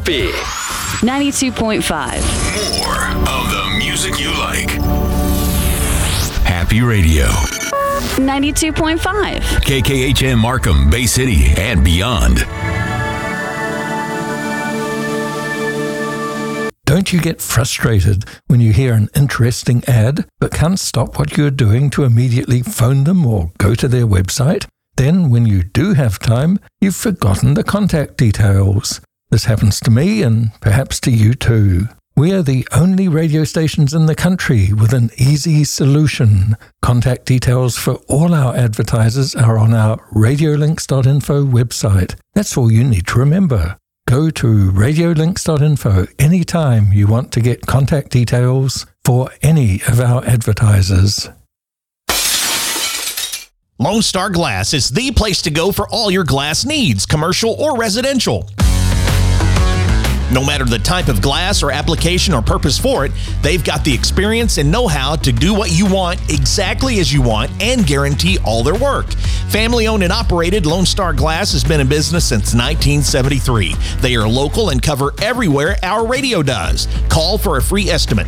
Happy 92.5. More of the music you like. Happy Radio. 92.5. KKHM Markham, Bay City, and beyond. Don't you get frustrated when you hear an interesting ad but can't stop what you're doing to immediately phone them or go to their website? Then, when you do have time, you've forgotten the contact details. This happens to me and perhaps to you too. We are the only radio stations in the country with an easy solution. Contact details for all our advertisers are on our radiolinks.info website. That's all you need to remember. Go to radiolinks.info anytime you want to get contact details for any of our advertisers. Lone Star Glass is the place to go for all your glass needs, commercial or residential. No matter the type of glass or application or purpose for it, they've got the experience and know-how to do what you want exactly as you want and guarantee all their work. Family-owned and operated, Lone Star Glass has been in business since 1973. They are local and cover everywhere our radio does. Call for a free estimate,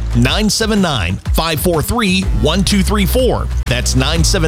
979-543-1234. That's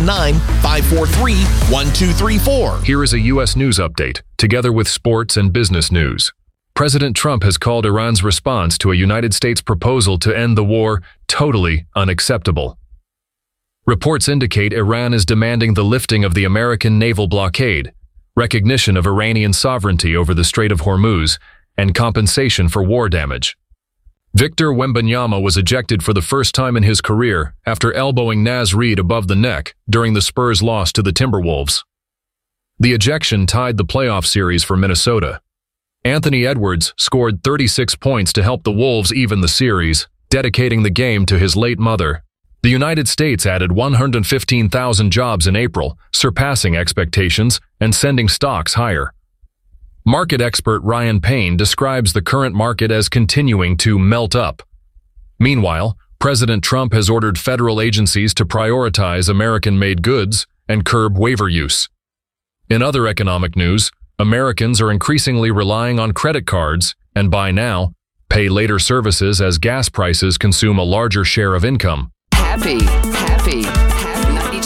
979-543-1234. Here is a U.S. news update, together with sports and business news. President Trump has called Iran's response to a United States proposal to end the war totally unacceptable. Reports indicate Iran is demanding the lifting of the American naval blockade, recognition of Iranian sovereignty over the Strait of Hormuz, and compensation for war damage. Victor Wembanyama was ejected for the first time in his career after elbowing Naz Reid above the neck during the Spurs' loss to the Timberwolves. The ejection tied the playoff series for Minnesota. Anthony Edwards scored 36 points to help the Wolves even the series, dedicating the game to his late mother. The United States added 115,000 jobs in April, surpassing expectations and sending stocks higher. Market expert Ryan Payne describes the current market as continuing to melt up. Meanwhile, President Trump has ordered federal agencies to prioritize American-made goods and curb waiver use. In other economic news, Americans are increasingly relying on credit cards and buy now, pay later services as gas prices consume a larger share of income. Happy